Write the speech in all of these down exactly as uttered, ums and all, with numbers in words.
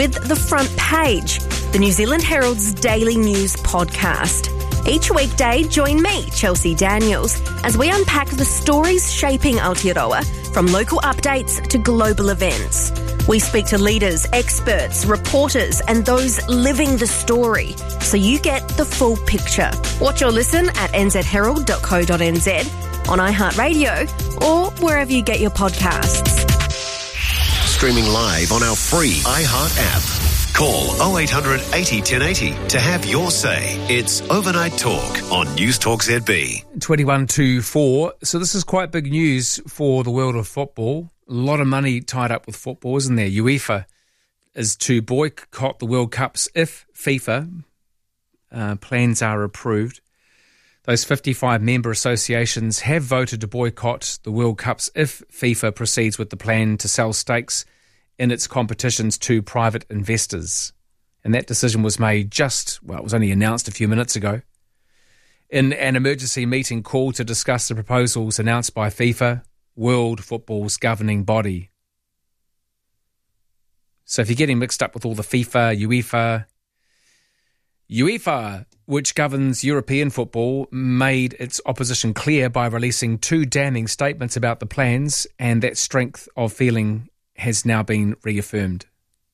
with The Front Page, the New Zealand Herald's daily news podcast. Each weekday, join me, Chelsea Daniels, as we unpack the stories shaping Aotearoa, from local updates to global events. We speak to leaders, experts, reporters, and those living the story, so you get the full picture. Watch or listen at n z herald dot co dot n z, on iHeartRadio, or wherever you get your podcasts. Streaming live on our free iHeart app. Call oh eight hundred eighty ten eighty to have your say. It's Overnight Talk on News Talk Z B. twenty-one to four. So this is quite big news for the world of football. A lot of money tied up with football, isn't there? UEFA is to boycott the World Cups if FIFA uh, plans are approved. Those fifty-five member associations have voted to boycott the World Cups if FIFA proceeds with the plan to sell stakes in its competitions to private investors. And that decision was made just, well, it was only announced a few minutes ago, in an emergency meeting called to discuss the proposals announced by FIFA, world football's governing body. So if you're getting mixed up with all the FIFA, UEFA, UEFA, which governs European football, made its opposition clear by releasing two damning statements about the plans, and that strength of feeling has now been reaffirmed.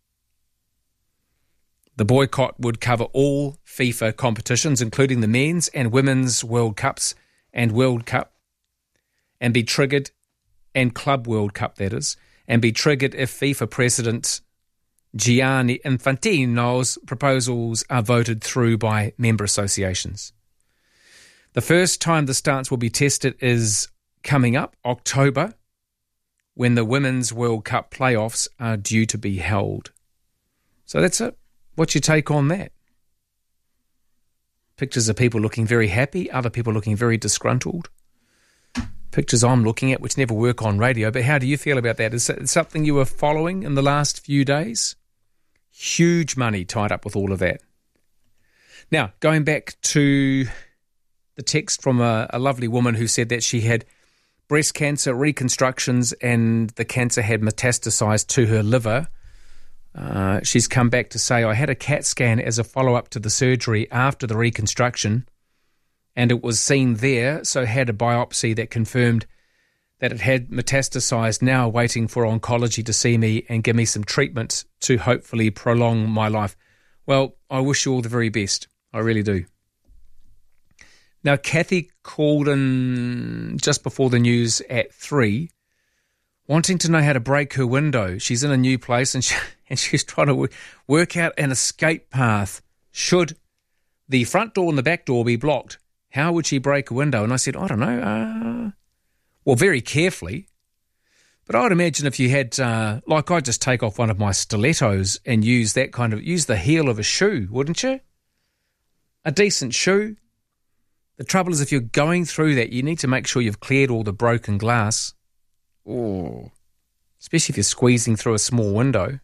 The boycott would cover all FIFA competitions, including the men's and women's World Cups and World Cup, and be triggered, and Club World Cup that is, and be triggered if FIFA President Gianni Infantino's proposals are voted through by member associations. The first time the stance will be tested is coming up, October, when the Women's World Cup playoffs are due to be held. So that's it. What's your take on that? Pictures of people looking very happy, other people looking very disgruntled. Pictures I'm looking at, which never work on radio, but how do you feel about that? Is it something you were following in the last few days? Huge money tied up with all of that. Now, going back to the text from a, a lovely woman who said that she had breast cancer reconstructions and the cancer had metastasized to her liver. Uh, she's come back to say, I had a CAT scan as a follow-up to the surgery after the reconstruction, and it was seen there, so had a biopsy that confirmed that it had metastasized, now waiting for oncology to see me and give me some treatment to hopefully prolong my life. Well, I wish you all the very best. I really do. Now, Kathy called in just before the news at three, wanting to know how to break her window. She's in a new place and, she, and she's trying to work out an escape path. Should the front door and the back door be blocked, how would she break a window? And I said, I don't know. Uh, well, very carefully. But I would imagine if you had, uh, like I'd just take off one of my stilettos and use that kind of, use the heel of a shoe, wouldn't you? A decent shoe. The trouble is if you're going through that, you need to make sure you've cleared all the broken glass. Oh, especially if you're squeezing through a small window.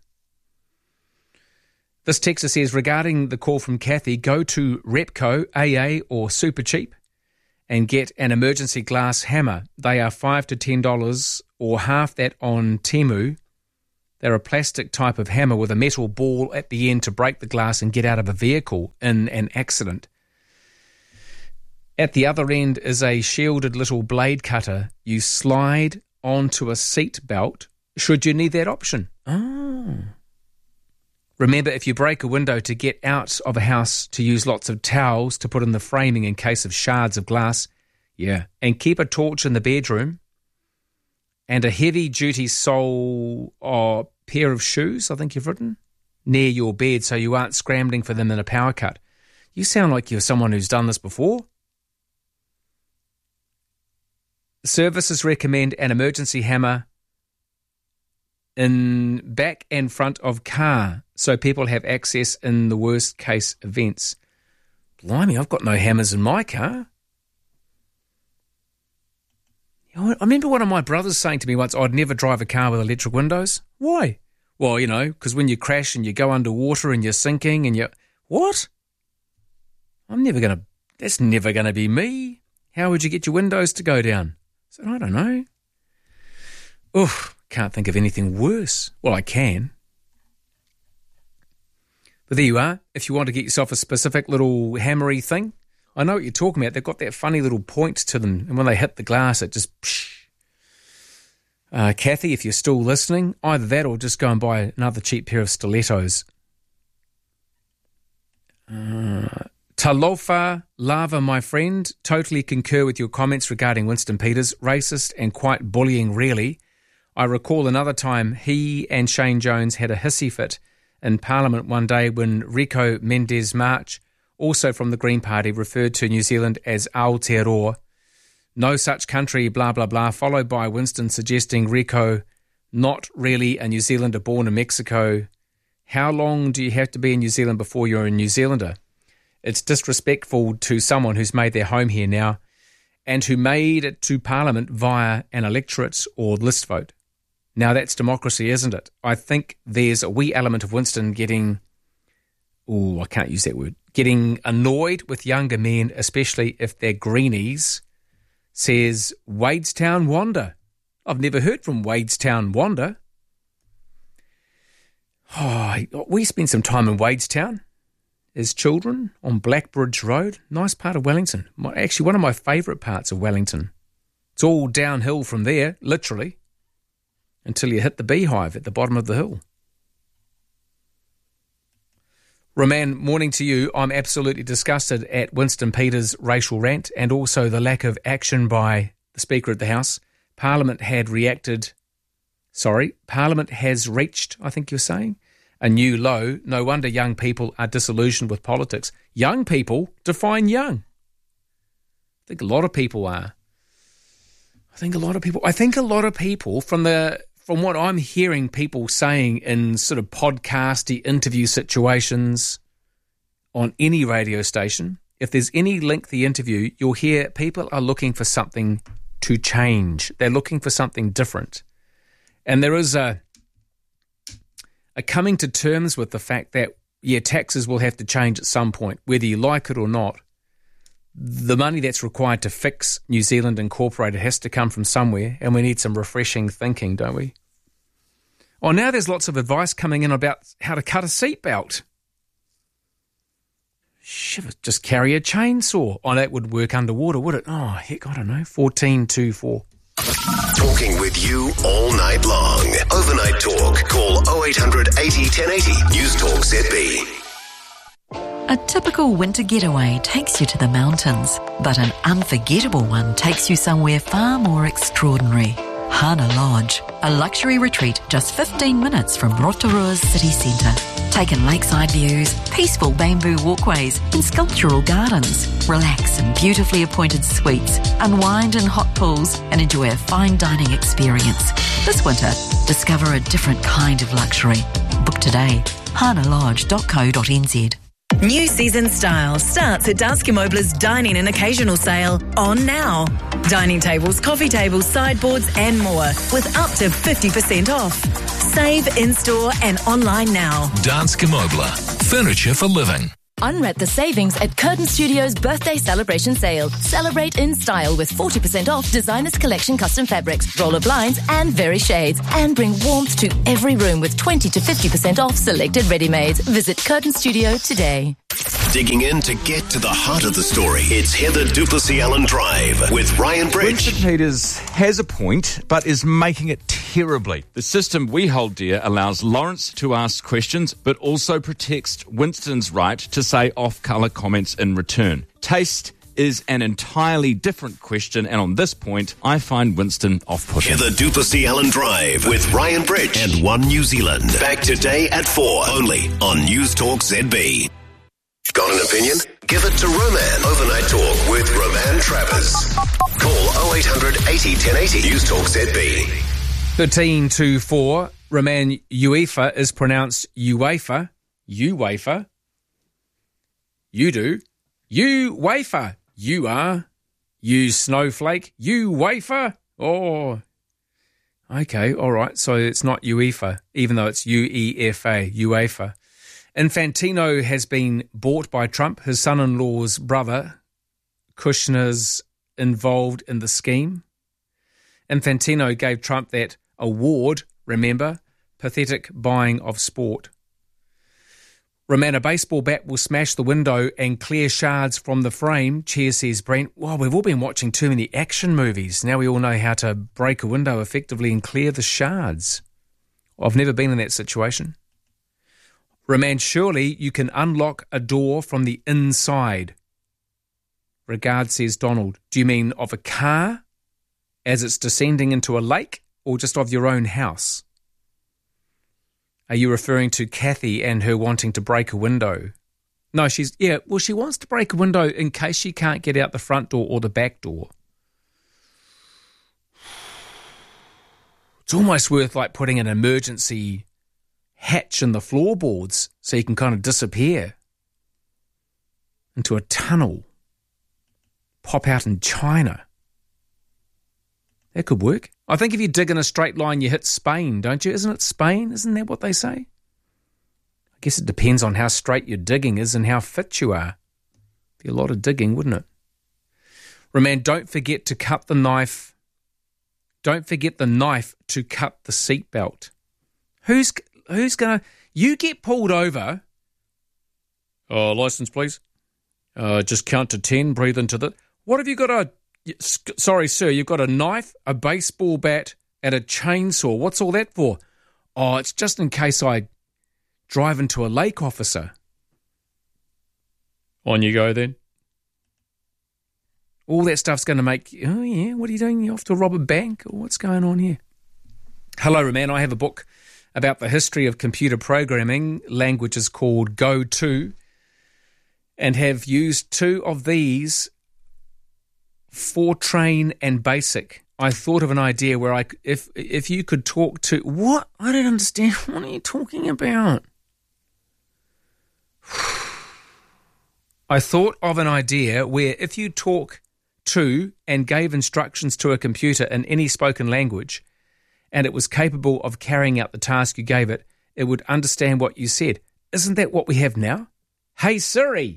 This texter says, regarding the call from Kathy, go to Repco, A A or Supercheap and get an emergency glass hammer. They are five to ten dollars or half that on Temu. They're a plastic type of hammer with a metal ball at the end to break the glass and get out of a vehicle in an accident. At the other end is a shielded little blade cutter. You slide onto a seat belt should you need that option. Oh. Remember, if you break a window, to get out of a house, to use lots of towels to put in the framing in case of shards of glass. Yeah. And keep a torch in the bedroom and a heavy-duty sole or pair of shoes, I think you've written, near your bed so you aren't scrambling for them in a power cut. You sound like you're someone who's done this before. Services recommend an emergency hammer in back and front of car so people have access in the worst case events. Blimey, I've got no hammers in my car. I remember one of my brothers saying to me once, I'd never drive a car with electric windows. Why? Well, you know, because when you crash and you go underwater and you're sinking and you're... What? I'm never going to... That's never going to be me. How would you get your windows to go down? I said, I don't know. Oof, can't think of anything worse. Well, I can. But there you are. If you want to get yourself a specific little hammery thing, I know what you're talking about. They've got that funny little point to them, and when they hit the glass, it just... Psh. Uh, Kathy, if you're still listening, either that or just go and buy another cheap pair of stilettos. Uh, Talofa Lava, my friend, totally concur with your comments regarding Winston Peters. Racist and quite bullying, really. I recall another time he and Shane Jones had a hissy fit in Parliament one day when Rico Mendes March, also from the Green Party, referred to New Zealand as Aotearoa. No such country, blah, blah, blah, followed by Winston suggesting Rico not really a New Zealander born in Mexico. How long do you have to be in New Zealand before you're a New Zealander? It's disrespectful to someone who's made their home here now and who made it to Parliament via an electorate or list vote. Now that's democracy, isn't it? I think there's a wee element of Winston getting, oh, I can't use that word, getting annoyed with younger men, especially if they're greenies. Says Wadestown Wanda. I've never heard from Wadestown Wanda. Oh, we spent some time in Wadestown as children on Blackbridge Road. Nice part of Wellington. Actually, one of my favourite parts of Wellington. It's all downhill from there, literally, until you hit the beehive at the bottom of the hill. Roman, morning to you. I'm absolutely disgusted at Winston Peters' racial rant and also the lack of action by the Speaker of the House. Parliament had reacted, sorry, Parliament has reached, I think you're saying, a new low. No wonder young people are disillusioned with politics. Young people? Define young. I think a lot of people are. I think a lot of people, I think a lot of people from the... From what I'm hearing people saying in sort of podcasty interview situations on any radio station, if there's any lengthy interview, you'll hear people are looking for something to change. They're looking for something different. And there is a, a coming to terms with the fact that, yeah, taxes will have to change at some point, whether you like it or not. The money that's required to fix New Zealand Incorporated has to come from somewhere, and we need some refreshing thinking, don't we? Oh, now there's lots of advice coming in about how to cut a seatbelt. Shiver, just carry a chainsaw. Oh, that would work underwater, would it? Oh, heck, I don't know. fourteen two four. Talking with you all night long. Overnight Talk. Call oh eight hundred eighty ten eighty. News Talk Z B. A typical winter getaway takes you to the mountains, but an unforgettable one takes you somewhere far more extraordinary. Hana Lodge, a luxury retreat just fifteen minutes from Rotorua's city centre. Take in lakeside views, peaceful bamboo walkways and sculptural gardens. Relax in beautifully appointed suites, unwind in hot pools and enjoy a fine dining experience. This winter, discover a different kind of luxury. Book today. hana lodge dot co dot n z. New season style starts at Danske Mobler's Dining and Occasional Sale on now. Dining tables, coffee tables, sideboards and more with up to fifty percent off. Save in-store and online now. Danske Mobler. Furniture for living. Unwrap the savings at Curtain Studio's birthday celebration sale. Celebrate in style with forty percent off Designers Collection custom fabrics, roller blinds and very shades. And bring warmth to every room with twenty to fifty percent off selected ready-mades. Visit Curtain Studio today. Digging in to get to the heart of the story. It's Heather Duplessis-Allen Drive with Ryan Bridge. Winston Peters has a point, but is making it terribly. The system we hold dear allows Lawrence to ask questions, but also protects Winston's right to say off-colour comments in return. Taste is an entirely different question, and on this point, I find Winston off-putting. Heather Duplessis-Allen Drive with Ryan Bridge and One New Zealand. Back today at four, only on News Talk Z B. Got an opinion? Give it to Roman. Overnight Talk with Roman Travers. Call oh eight hundred eighty ten eighty. News Talk Z B. thirteen two four. Roman, UEFA is pronounced UEFA. UEFA. You do. You wafer. You are. You snowflake. You wafer. Oh. Okay, all right. So it's not UEFA, even though it's U E F A, UEFA. Infantino has been bought by Trump. His son-in-law's brother, Kushner's involved in the scheme. Infantino gave Trump that award, remember, pathetic buying of sport. Roman, a baseball bat will smash the window and clear shards from the frame. Chair says Brent, well, we've all been watching too many action movies. Now we all know how to break a window effectively and clear the shards. I've never been in that situation. Roman, surely you can unlock a door from the inside. Regard, says Donald. Do you mean of a car as it's descending into a lake or just of your own house? Are you referring to Kathy and her wanting to break a window? No, she's, yeah, well, she wants to break a window in case she can't get out the front door or the back door. It's almost worth like putting an emergency hatch in the floorboards so you can kind of disappear into a tunnel, pop out in China. That could work. I think if you dig in a straight line, you hit Spain, don't you? Isn't it Spain? Isn't that what they say? I guess it depends on how straight your digging is and how fit you are. Be a lot of digging, wouldn't it? Roman, don't forget to cut the knife. Don't forget the knife to cut the seatbelt. Who's who's gonna? You get pulled over. Oh, license, please. Uh, just count to ten. Breathe into the. What have you got a? Sorry, sir, you've got a knife, a baseball bat, and a chainsaw. What's all that for? Oh, it's just in case I drive into a lake, officer. On you go, then. All that stuff's going to make... Oh, yeah, what are you doing? You off to rob a bank? Or what's going on here? Hello, Roman. I have a book about the history of computer programming. Language is called Go To, and have used two of these... Fortran and Basic. I thought of an idea where I, if if you could talk to what? I don't understand. What are you talking about? I thought of an idea where if you talk to and gave instructions to a computer in any spoken language, and it was capable of carrying out the task you gave it, it would understand what you said. Isn't that what we have now? Hey Siri.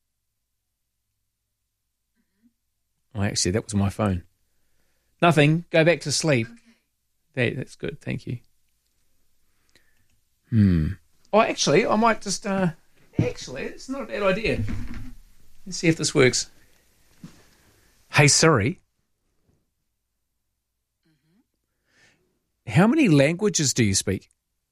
Oh, actually, that was my phone. Nothing. Go back to sleep. Okay. That, that's good. Thank you. Hmm. Oh, actually, I might just... Uh, actually, it's not a bad idea. Let's see if this works. Hey, Siri. Mm-hmm. How many languages do you speak?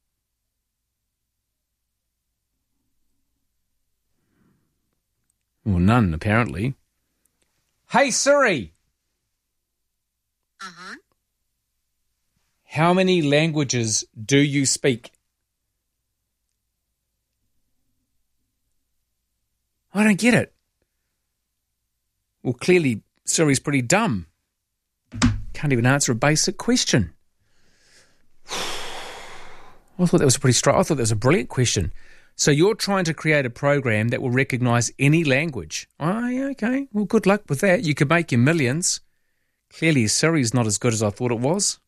Well, none, apparently. Hey, Siri. Uh-huh. How many languages do you speak? I don't get it. Well, clearly, Siri's pretty dumb. Can't even answer a basic question. I thought that was a pretty stri- I thought that was a brilliant question. So you're trying to create a program that will recognise any language. Oh, yeah, okay. Well, good luck with that. You could make your millions. Clearly, Siri's not as good as I thought it was.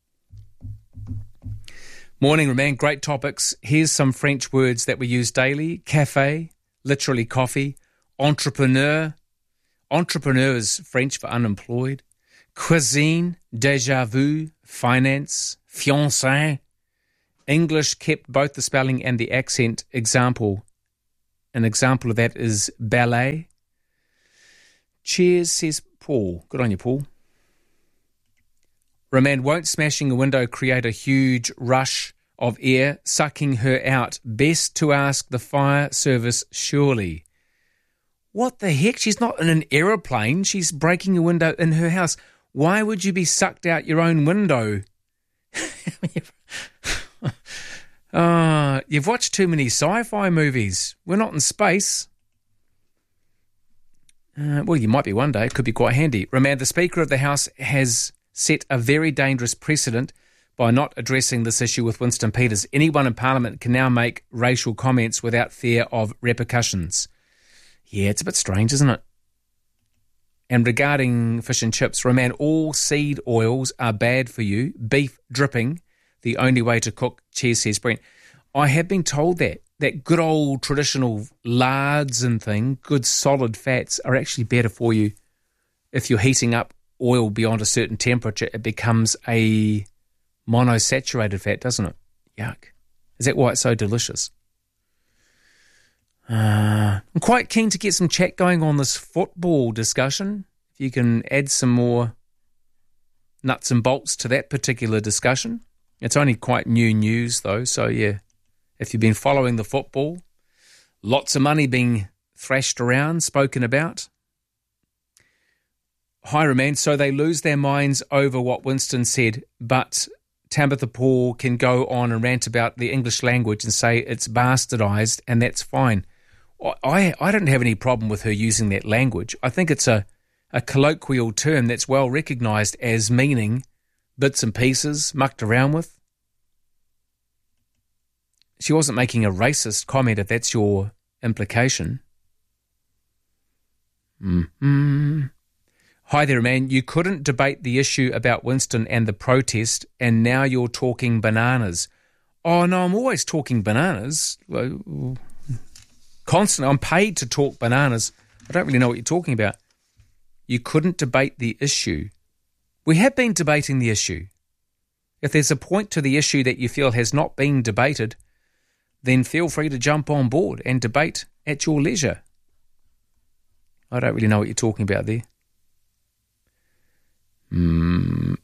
Morning, Roman. Great topics. Here's some French words that we use daily. Café, literally coffee. Entrepreneur. Entrepreneur is French for unemployed. Cuisine, déjà vu, finance, fiancé. English kept both the spelling and the accent. Example. An example of that is ballet. Cheers, says Paul. Good on you, Paul. Roman, won't smashing a window create a huge rush of air, sucking her out? Best to ask the fire service, surely. What the heck? She's not in an aeroplane. She's breaking a window in her house. Why would you be sucked out your own window? Uh, you've watched too many sci-fi movies. We're not in space. Uh, well, you might be one day. It could be quite handy. Roman, the Speaker of the House has set a very dangerous precedent by not addressing this issue with Winston Peters. Anyone in Parliament can now make racial comments without fear of repercussions. Yeah, it's a bit strange, isn't it? And regarding fish and chips, Roman, all seed oils are bad for you. Beef dripping, the only way to cook. Cheers, says Brent. I have been told that, that good old traditional lards and thing, good solid fats are actually better for you. If you're heating up oil beyond a certain temperature, it becomes a monosaturated fat, doesn't it? Yuck. Is that why it's so delicious? quite keen to get some chat going on this football discussion. If you can add some more nuts and bolts to that particular discussion. It's only quite new news though, so yeah, if you've been following the football, lots of money being thrashed around, spoken about. Hi, Roman. So they lose their minds over what Winston said, but Tabitha Paul can go on and rant about the English language and say it's bastardised, and that's fine. I, I don't have any problem with her using that language. I think it's a, a colloquial term that's well recognised as meaning bits and pieces mucked around with. She wasn't making a racist comment, if that's your implication. Mm-hmm. Hi there, man. You couldn't debate the issue about Winston and the protest, and now you're talking bananas. Oh, no, I'm always talking bananas. Constantly. I'm paid to talk bananas. I don't really know what you're talking about. You couldn't debate the issue. We have been debating the issue. If there's a point to the issue that you feel has not been debated, then feel free to jump on board and debate at your leisure. I don't really know what you're talking about there. Mm.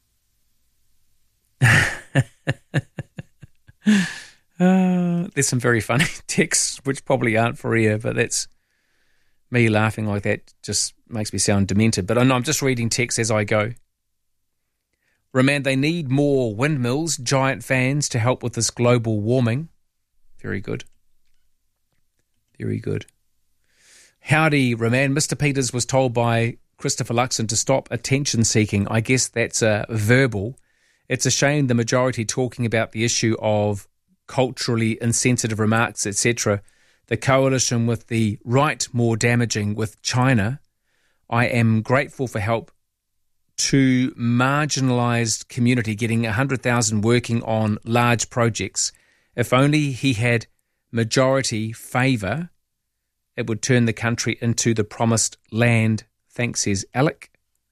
uh, there's some very funny texts which probably aren't for air, but that's me laughing like that just makes me sound demented. But I know I'm just reading texts as I go. Roman, they need more windmills, giant fans to help with this global warming. Very good. Very good. Howdy, Roman. Mister Peters was told by Christopher Luxon to stop attention-seeking. I guess that's a verbal. It's a shame the majority talking about the issue of culturally insensitive remarks, et cetera. The coalition with the right more damaging with China. I am grateful for help to marginalised community getting one hundred thousand working on large projects. If only he had majority favour, it would turn the country into the promised land. Thanks, says Alec.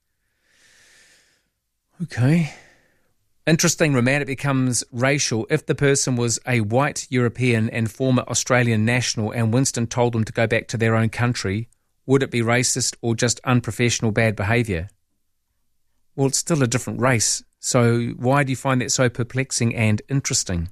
Okay. Interesting, Roman, it becomes racial. If the person was a white European and former Australian national and Winston told them to go back to their own country, would it be racist or just unprofessional bad behaviour? Well, it's still a different race, so why do you find that so perplexing and interesting?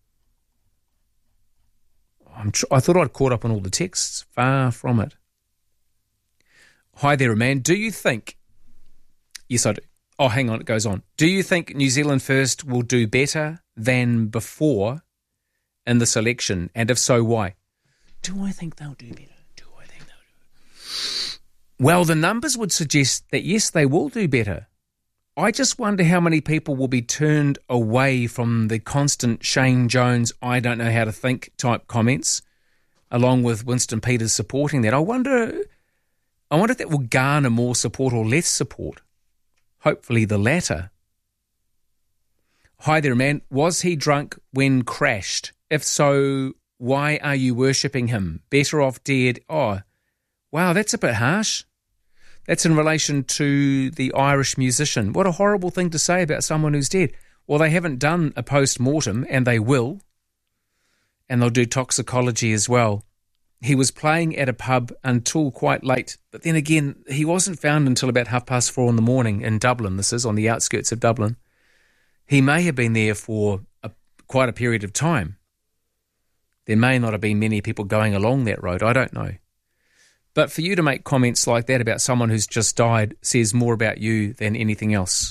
I'm tr- I thought I'd caught up on all the texts. Far from it. Hi there, man. Do you think... Yes, I do. Oh, hang on, it goes on. Do you think New Zealand First will do better than before in this election? And if so, why? Do I think they'll do better? Do I think they'll do better? Well, the numbers would suggest that, yes, they will do better. I just wonder how many people will be turned away from the constant Shane Jones, I don't know how to think type comments, along with Winston Peters supporting that. I wonder... I wonder if that will garner more support or less support. Hopefully the latter. Hi there, man. Was he drunk when crashed? If so, why are you worshipping him? Better off dead. Oh, wow, that's a bit harsh. That's in relation to the Irish musician. What a horrible thing to say about someone who's dead. Well, they haven't done a post-mortem, and they will. And they'll do toxicology as well. He was playing at a pub until quite late. But then again, he wasn't found until about half past four in the morning in Dublin. This is on the outskirts of Dublin. He may have been there for a, quite a period of time. There may not have been many people going along that road. I don't know. But for you to make comments like that about someone who's just died says more about you than anything else.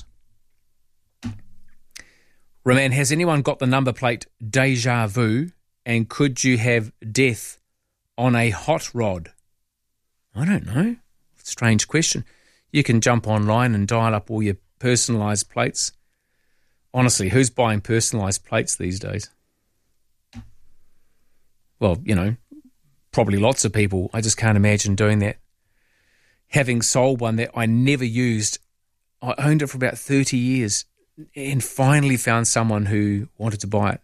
Roman, has anyone got the number plate Deja Vu? And could you have death on a hot rod? I don't know. Strange question. You can jump online and dial up all your personalised plates. Honestly, who's buying personalised plates these days? Well, you know, probably lots of people. I just can't imagine doing that. Having sold one that I never used, I owned it for about thirty years and finally found someone who wanted to buy it.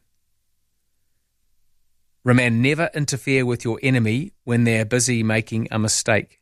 Roman, never interfere with your enemy when they're busy making a mistake.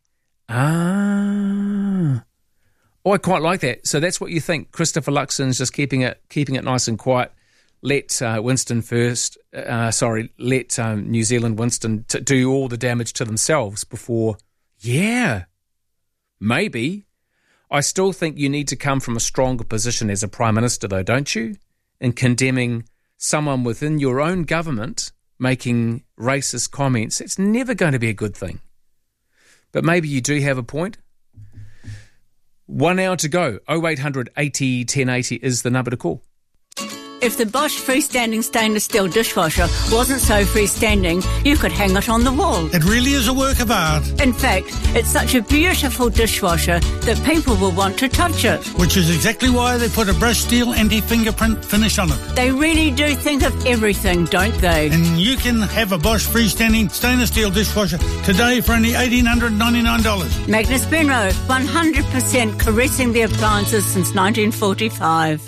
Ah. Oh, I quite like that. So that's what you think. Christopher Luxon's just keeping it keeping it nice and quiet. let uh, Winston first, uh, sorry, let um, New Zealand Winston t- do all the damage to themselves before, yeah, maybe. I still think you need to come from a stronger position as a Prime Minister, though, don't you? In condemning someone within your own government making racist comments. It's never going to be a good thing. But maybe you do have a point. One hour to go. oh eight hundred eighty ten eighty is the number to call. If the Bosch freestanding stainless steel dishwasher wasn't so freestanding, you could hang it on the wall. It really is a work of art. In fact, it's such a beautiful dishwasher that people will want to touch it. Which is exactly why they put a brushed steel anti-fingerprint finish on it. They really do think of everything, don't they? And you can have a Bosch freestanding stainless steel dishwasher today for only one thousand eight hundred ninety-nine dollars. Magnus Benro, one hundred percent caressing the appliances since nineteen forty-five.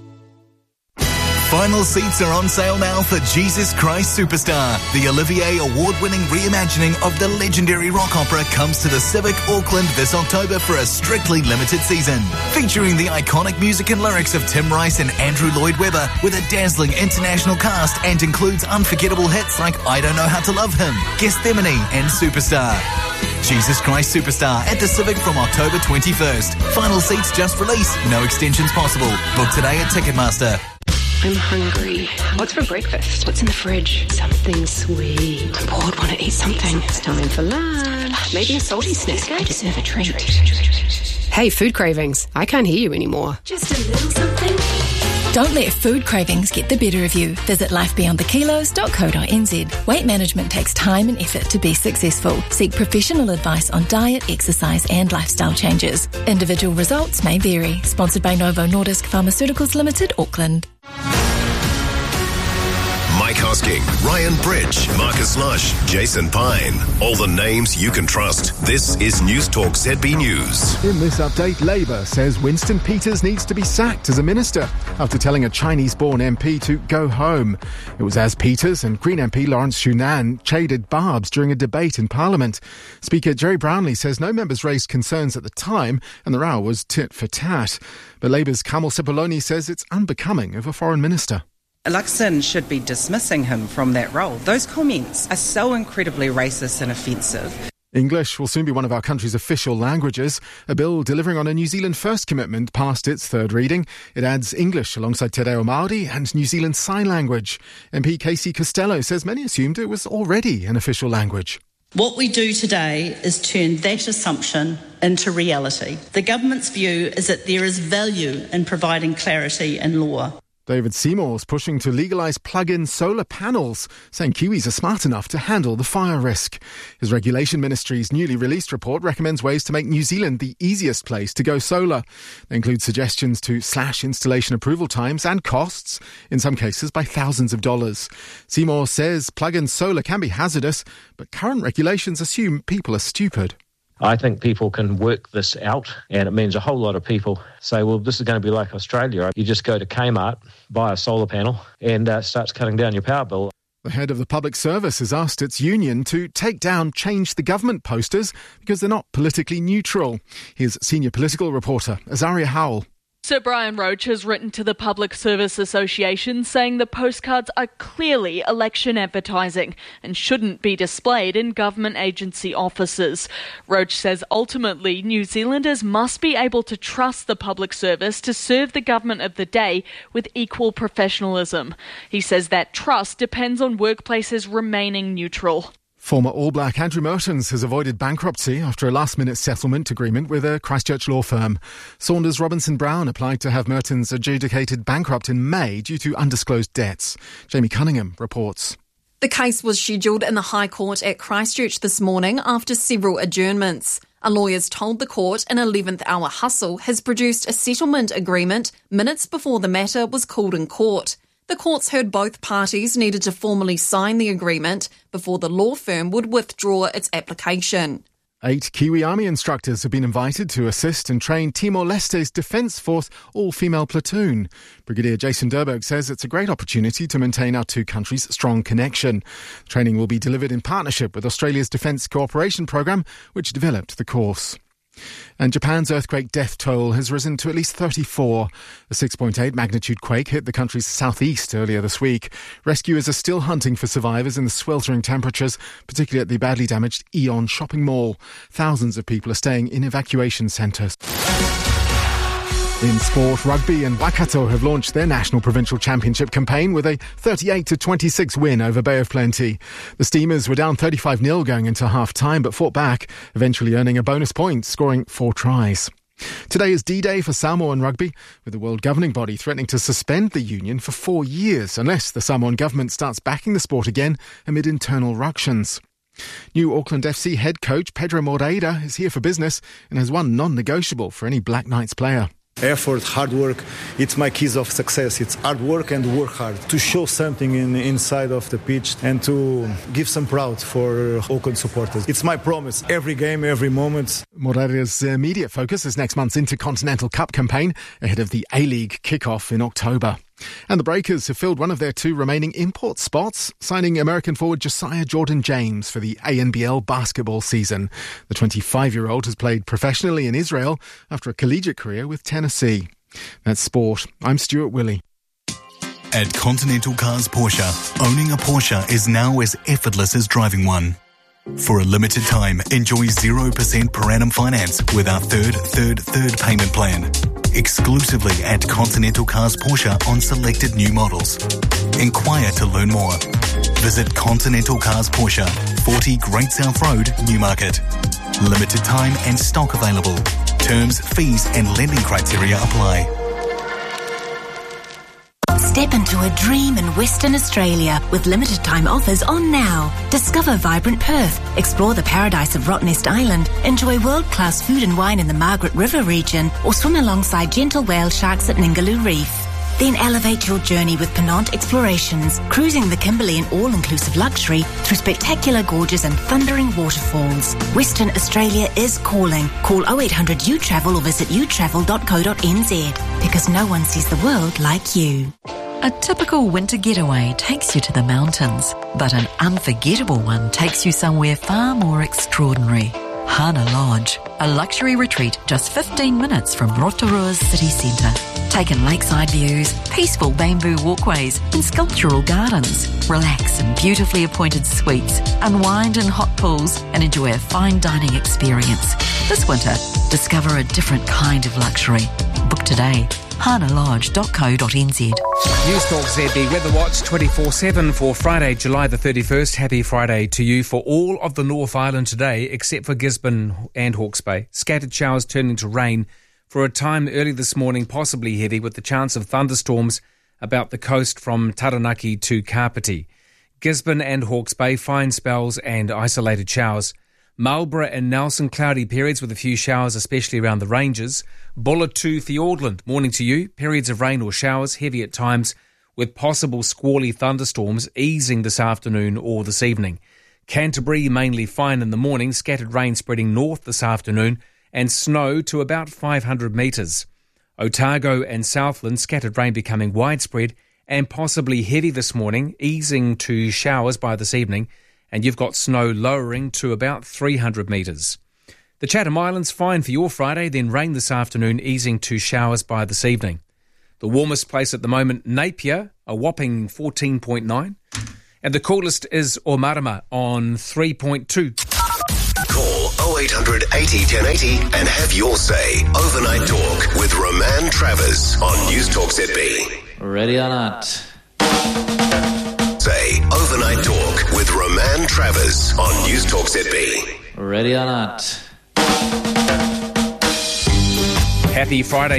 Final seats are on sale now for Jesus Christ Superstar. The Olivier Award-winning reimagining of the legendary rock opera comes to the Civic Auckland this October for a strictly limited season. Featuring the iconic music and lyrics of Tim Rice and Andrew Lloyd Webber with a dazzling international cast and includes unforgettable hits like I Don't Know How to Love Him, Gethsemane and Superstar. Jesus Christ Superstar at the Civic from October twenty-first. Final seats just released. No extensions possible. Book today at Ticketmaster. I'm hungry. What's for breakfast? What's in the fridge? Something sweet. I'm bored, want to eat something. It's time for lunch. Maybe a salty snack. I deserve a treat. Hey, food cravings. I can't hear you anymore. Just a little something. Don't let food cravings get the better of you. Visit life beyond the kilos dot co dot n z. Weight management takes time and effort to be successful. Seek professional advice on diet, exercise and lifestyle changes. Individual results may vary. Sponsored by Novo Nordisk Pharmaceuticals Limited, Auckland. Mike Hosking, Ryan Bridge, Marcus Lush, Jason Pine. All the names you can trust. This is News Talk Z B News. In this update, Labour says Winston Peters needs to be sacked as a minister after telling a Chinese-born M P to go home. It was as Peters and Green M P Lawrence Shunan traded barbs during a debate in Parliament. Speaker Jerry Brownlee says no members raised concerns at the time and the row was tit for tat. But Labour's Kamal Cipollone says it's unbecoming of a foreign minister. Luxon should be dismissing him from that role. Those comments are so incredibly racist and offensive. English will soon be one of our country's official languages. A bill delivering on a New Zealand First commitment passed its third reading. It adds English alongside Te Reo Māori and New Zealand Sign Language. M P Casey Costello says many assumed it was already an official language. What we do today is turn that assumption into reality. The government's view is that there is value in providing clarity in law. David Seymour's pushing to legalise plug-in solar panels, saying Kiwis are smart enough to handle the fire risk. His Regulation Ministry's newly released report recommends ways to make New Zealand the easiest place to go solar. They include suggestions to slash installation approval times and costs, in some cases by thousands of dollars. Seymour says plug-in solar can be hazardous, but current regulations assume people are stupid. I think people can work this out, and it means a whole lot of people say, well, this is going to be like Australia. You just go to Kmart, buy a solar panel, and uh, starts cutting down your power bill. The head of the public service has asked its union to take down Change the Government posters because they're not politically neutral. Here's senior political reporter Azaria Howell. Sir Brian Roach has written to the Public Service Association saying the postcards are clearly election advertising and shouldn't be displayed in government agency offices. Roach says ultimately New Zealanders must be able to trust the public service to serve the government of the day with equal professionalism. He says that trust depends on workplaces remaining neutral. Former All Black Andrew Mertens has avoided bankruptcy after a last-minute settlement agreement with a Christchurch law firm. Saunders Robinson Brown applied to have Mertens adjudicated bankrupt in May due to undisclosed debts. Jamie Cunningham reports. The case was scheduled in the High Court at Christchurch this morning after several adjournments. A lawyer's told the court an eleventh hour hustle has produced a settlement agreement minutes before the matter was called in court. The courts heard both parties needed to formally sign the agreement before the law firm would withdraw its application. Eight Kiwi Army instructors have been invited to assist and train Timor-Leste's Defence Force all-female platoon. Brigadier Jason Durberg says it's a great opportunity to maintain our two countries' strong connection. The training will be delivered in partnership with Australia's Defence Cooperation Programme, which developed the course. And Japan's earthquake death toll has risen to at least thirty-four. A six point eight magnitude quake hit the country's southeast earlier this week. Rescuers are still hunting for survivors in the sweltering temperatures, particularly at the badly damaged Aeon shopping mall. Thousands of people are staying in evacuation centres. In sport, rugby and Waikato have launched their national provincial championship campaign with a thirty-eight to twenty-six win over Bay of Plenty. The Steamers were down thirty-five nil going into half-time but fought back, eventually earning a bonus point, scoring four tries. Today is D-Day for Samoan rugby, with the world governing body threatening to suspend the union for four years unless the Samoan government starts backing the sport again amid internal ructions. New Auckland F C head coach Pedro Moreira is here for business and has one non-negotiable for any Black Knights player. Effort, hard work, it's my keys of success. It's hard work and work hard to show something in inside of the pitch and to give some proud for Auckland supporters. It's my promise, every game, every moment. Moreira's immediate focus is next month's Intercontinental Cup campaign ahead of the A-League kick-off in October. And the Breakers have filled one of their two remaining import spots, signing American forward Josiah Jordan-James for the A N B L basketball season. The twenty-five-year-old has played professionally in Israel after a collegiate career with Tennessee. That's sport. I'm Stuart Willey. At Continental Cars Porsche, owning a Porsche is now as effortless as driving one. For a limited time, enjoy zero percent per annum finance with our third, third, third payment plan. Exclusively at Continental Cars Porsche on selected new models. Inquire to learn more. Visit Continental Cars Porsche, forty Great South Road, Newmarket. Limited time and stock available. Terms, fees and lending criteria apply. Step into a dream in Western Australia with limited time offers on now. Discover vibrant Perth, explore the paradise of Rottnest Island, enjoy world-class food and wine in the Margaret River region, or swim alongside gentle whale sharks at Ningaloo Reef. Then elevate your journey with Penant Explorations, cruising the Kimberley in all-inclusive luxury through spectacular gorges and thundering waterfalls. Western Australia is calling. Call oh eight hundred U travel or visit u travel dot co dot n z because no one sees the world like you. A typical winter getaway takes you to the mountains, but an unforgettable one takes you somewhere far more extraordinary. Hana Lodge, a luxury retreat just fifteen minutes from Rotorua's city centre. Take in lakeside views, peaceful bamboo walkways and sculptural gardens. Relax in beautifully appointed suites, unwind in hot pools and enjoy a fine dining experience. This winter, discover a different kind of luxury. Book today. hana lodge dot co dot n z. News Talk Z B Weather Watch twenty-four seven for Friday, July the thirty-first. Happy Friday to you for all of the North Island today, except for Gisborne and Hawke's Bay. Scattered showers turning to rain for a time early this morning, possibly heavy, with the chance of thunderstorms about the coast from Taranaki to Kapiti. Gisborne and Hawke's Bay, fine spells and isolated showers. Marlborough and Nelson, cloudy periods with a few showers, especially around the ranges. Bulla to Fiordland, morning to you. Periods of rain or showers, heavy at times, with possible squally thunderstorms easing this afternoon or this evening. Canterbury, mainly fine in the morning, scattered rain spreading north this afternoon, and snow to about five hundred metres. Otago and Southland, scattered rain becoming widespread and possibly heavy this morning, easing to showers by this evening, and you've got snow lowering to about three hundred metres. The Chatham Islands, fine for your Friday, then rain this afternoon, easing to showers by this evening. The warmest place at the moment, Napier, a whopping fourteen point nine. And the coolest is Omarama on three point two. Call oh eight hundred eighty ten eighty and have your say. Overnight Talk with Roman Travers on News Talk Z B. Ready or not? Say Overnight Talk with Roman Travers on News Talk Z B. Ready or not? Happy Friday.